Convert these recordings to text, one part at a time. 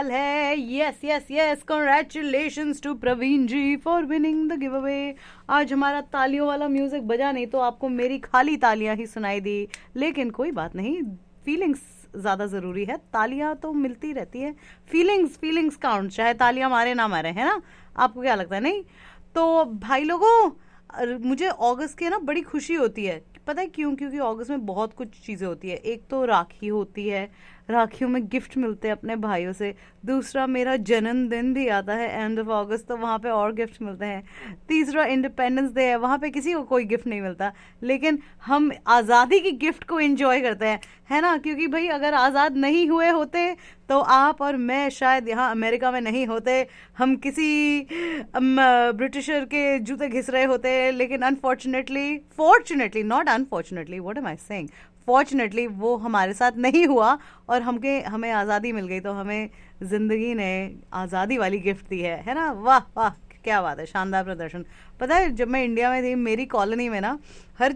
है। Yes yes yes, congratulations to Praveen ji for winning the give away. आज हमारा तालियों वाला म्यूजिक बजा नहीं तो आपको मेरी खाली तालियां ही सुनाई दी, लेकिन कोई बात नहीं, फीलिंग्स ज्यादा जरूरी है। तालियां तो मिलती रहती है, फीलिंग्स फीलिंग्स काउंट, चाहे तालियां मारे ना मारे, है ना। आपको क्या लगता है? नहीं तो भाई लोगों, मुझे अगस्त की ना बड़ी खुशी होती है। पता है क्यों? क्योंकि अगस्त में बहुत कुछ चीजें होती है। एक तो राखी होती है, राखियों में गिफ्ट मिलते हैं अपने भाइयों से। दूसरा, मेरा जन्मदिन भी आता है एंड ऑफ अगस्त, तो वहाँ पे और गिफ्ट मिलते हैं। तीसरा, इंडिपेंडेंस डे है, वहाँ पे किसी को कोई गिफ्ट नहीं मिलता, लेकिन हम आज़ादी की गिफ्ट को एंजॉय करते हैं, है ना। क्योंकि भाई अगर आज़ाद नहीं हुए होते तो आप और मैं शायद यहाँ अमेरिका में नहीं होते, हम किसी ब्रिटिशर के जूते घिस रहे होते। लेकिन unfortunately, fortunately not unfortunately, what am I saying, fortunately वो हमारे साथ नहीं हुआ और हमें आज़ादी मिल गई। तो हमें जिंदगी ने आज़ादी वाली गिफ्ट दी है ना। वाह वाह, क्या बात है, शानदार प्रदर्शन। पता है जब मैं इंडिया में थी, मेरी कॉलोनी में ना हर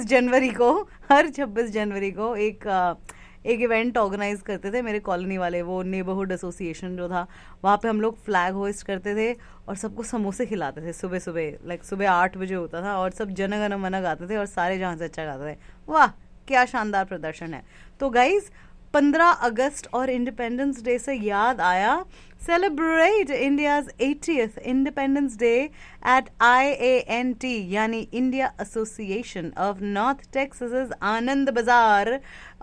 26 जनवरी को एक इवेंट ऑर्गेनाइज करते थे मेरे कॉलोनी वाले, वो नेबरहुड एसोसिएशन जो था। वहाँ पे हम लोग फ्लैग होइस्ट करते थे और सबको समोसे खिलाते थे सुबह सुबह, लाइक सुबह 8 बजे होता था, और सब जन गण मन गाते थे और सारे जहाँ से अच्छा गाते थे। वाह, क्या शानदार प्रदर्शन है। तो गाइज, 15 अगस्त और इंडिपेंडेंस डे से याद आया, celebrate India's 80th independence day at IANT यानी India association of north Texas आनंद बाजार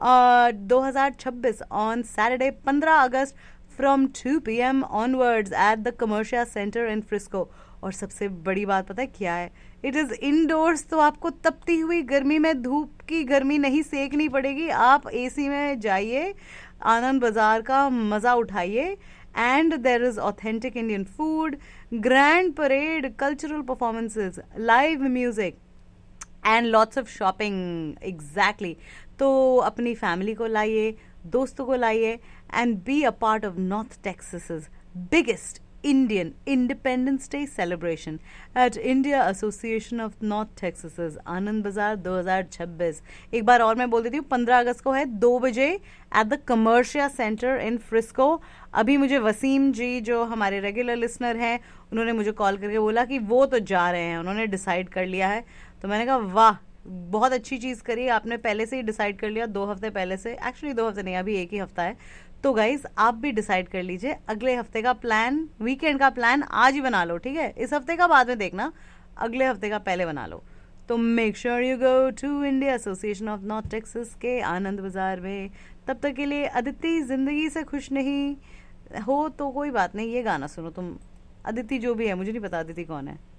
2026 on Saturday 15 August from 2 PM onwards at the commercial centre in Frisco. और सबसे बड़ी बात पता है क्या है? इट इज इंडोर्स, तो आपको तपती हुई गर्मी में धूप की गर्मी नहीं सेकनी पड़ेगी। आप AC में जाइए, आनंद बाजार का मजा उठाइए, and there is authentic Indian food, grand parade, cultural performances, live music and lots of shopping. Exactly, तो अपनी फैमिली को लाइए, दोस्तों को लाइए, and be a part of north Texas biggest Indian Independence Day celebration at India Association of North Texas आनंद बाजार 2026। एक बार और मैं बोल देती हूँ, 15 अगस्त को है 2 बजे at the commercial centre in Frisco. अभी मुझे वसीम जी, जो हमारे रेगुलर लिसनर हैं, उन्होंने मुझे कॉल करके बोला कि वो तो जा रहे हैं, उन्होंने डिसाइड कर लिया है। तो मैंने कहा वाह, बहुत अच्छी चीज़ करी आपने, पहले से ही डिसाइड कर लिया, 2 हफ्ते पहले से। एक्चुअली 2 हफ्ते नहीं, अभी 1 ही हफ्ता है। तो गाइज, आप भी डिसाइड कर लीजिए अगले हफ्ते का प्लान, वीकेंड का प्लान आज ही बना लो, ठीक है। इस हफ्ते का बाद में देखना, अगले हफ्ते का पहले बना लो। तो make sure you go to India association of north Texas के आनंद बाजार में। तब तक के लिए, अदिति जिंदगी से खुश नहीं हो तो कोई बात नहीं, ये गाना सुनो तुम। अदिति जो भी है, मुझे नहीं पता अदिति कौन है।